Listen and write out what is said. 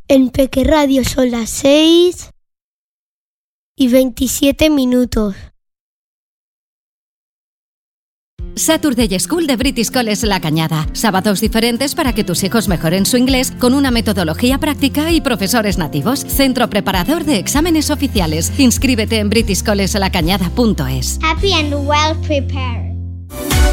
En Peque Radio son las 6:27. Saturday School de British College La Cañada. Sábados diferentes para que tus hijos mejoren su inglés con una metodología práctica y profesores nativos. Centro preparador de exámenes oficiales. Inscríbete en britishcollegelacañada.es. Happy and well prepared.